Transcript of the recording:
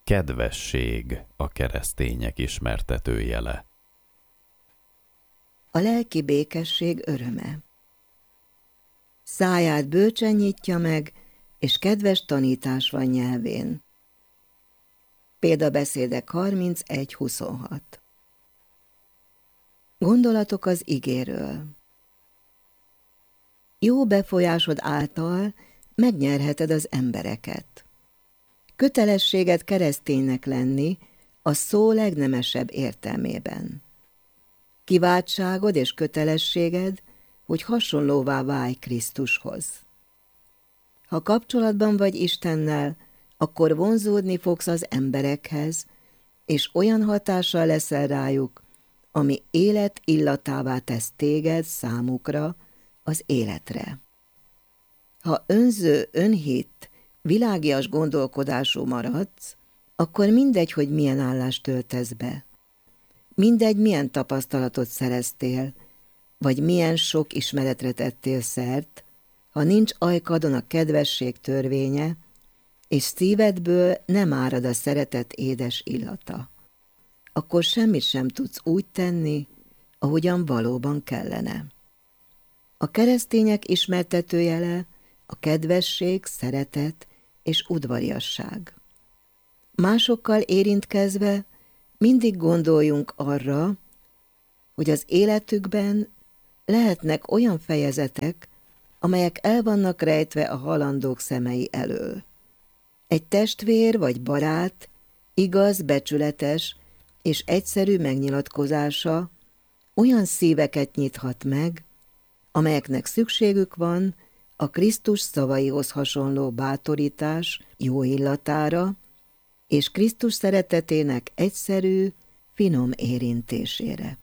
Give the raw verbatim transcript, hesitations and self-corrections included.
Kedvesség a keresztények ismertetőjele. A lelki békesség öröme. Száját bölcsen nyitja meg, és kedves tanítás van nyelvén. Példabeszédek harmincegy huszonhat. Gondolatok az igéről. Jó befolyásod által megnyerheted az embereket. Kötelességed kereszténynek lenni a szó legnemesebb értelmében. Kiváltságod és kötelességed, hogy hasonlóvá válj Krisztushoz. Ha kapcsolatban vagy Istennel, akkor vonzódni fogsz az emberekhez, és olyan hatással leszel rájuk, ami élet illatává tesz téged számukra, az életre. Ha önző, önhitt, világias gondolkodású maradsz, akkor mindegy, hogy milyen állást töltesz be. Mindegy, milyen tapasztalatot szereztél, vagy milyen sok ismeretre tettél szert, ha nincs ajkadon a kedvesség törvénye, és szívedből nem árad a szeretet édes illata, akkor semmit sem tudsz úgy tenni, ahogyan valóban kellene. A keresztények ismertetőjele a kedvesség, szeretet és udvariasság. Másokkal érintkezve mindig gondoljunk arra, hogy az életükben lehetnek olyan fejezetek, amelyek el vannak rejtve a halandók szemei elől. Egy testvér vagy barát igaz, becsületes és egyszerű megnyilatkozása olyan szíveket nyithat meg, amelyeknek szükségük van a Krisztus szavaihoz hasonló bátorítás jó illatára és Krisztus szeretetének egyszerű, finom érintésére.